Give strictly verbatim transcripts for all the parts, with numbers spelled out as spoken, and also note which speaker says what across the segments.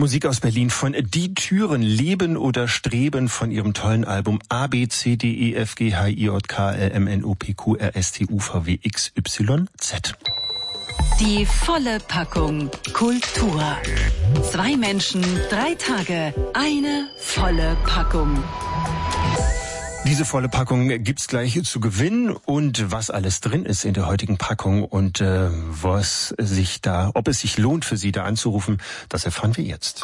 Speaker 1: Musik aus Berlin von Die Türen, Leben oder Streben von ihrem tollen Album A, B, C, D, E, F, G, H, I, J, K, L, M, N, O, P, Q, R, S, T, U, V, W, X, Y, Z.
Speaker 2: Die volle Packung Kultur. Zwei Menschen, drei Tage, eine volle Packung.
Speaker 1: Diese volle Packung gibt's gleich zu gewinnen, und was alles drin ist in der heutigen Packung und äh, was sich da, ob es sich lohnt für Sie da anzurufen, das erfahren wir jetzt.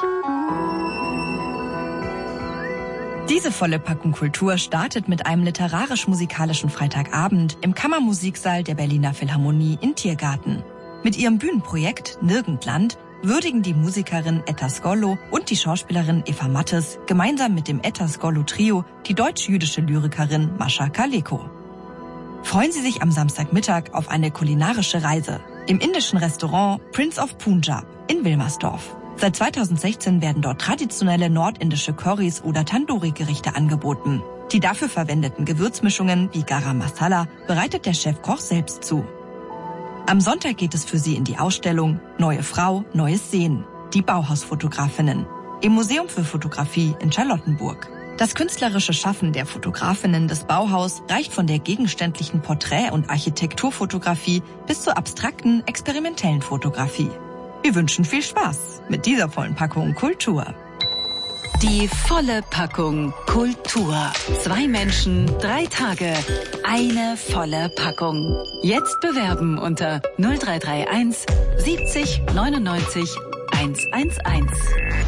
Speaker 3: Diese volle Packung Kultur startet mit einem literarisch-musikalischen Freitagabend im Kammermusiksaal der Berliner Philharmonie in Tiergarten. Mit ihrem Bühnenprojekt Nirgendland würdigen die Musikerin Etta Skollo und die Schauspielerin Eva Mattes gemeinsam mit dem Etta Skollo Trio die deutsch-jüdische Lyrikerin Mascha Kaleko. Freuen Sie sich am Samstagmittag auf eine kulinarische Reise im indischen Restaurant Prince of Punjab in Wilmersdorf. Seit zweitausendsechzehn werden dort traditionelle nordindische Currys oder Tandoori-Gerichte angeboten. Die dafür verwendeten Gewürzmischungen wie Garam Masala bereitet der Chefkoch selbst zu. Am Sonntag geht es für Sie in die Ausstellung Neue Frau, Neues Sehen, die Bauhausfotografinnen, im Museum für Fotografie in Charlottenburg. Das künstlerische Schaffen der Fotografinnen des Bauhaus reicht von der gegenständlichen Porträt- und Architekturfotografie bis zur abstrakten, experimentellen Fotografie. Wir wünschen viel Spaß mit dieser vollen Packung Kultur.
Speaker 2: Die volle Packung Kultur. Zwei Menschen, drei Tage, eine volle Packung. Jetzt bewerben unter null drei drei eins siebzig neunundneunzig hundertundzehn.